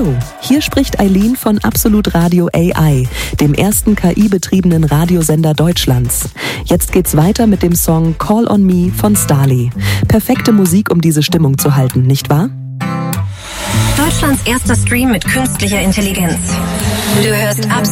Hallo, hier spricht Eileen von Absolut Radio AI, dem ersten KI-betriebenen Radiosender Deutschlands. Jetzt geht's weiter mit dem Song Call on Me von Starly. Perfekte Musik, um diese Stimmung zu halten, nicht wahr? Deutschlands erster Stream mit künstlicher Intelligenz. Du hörst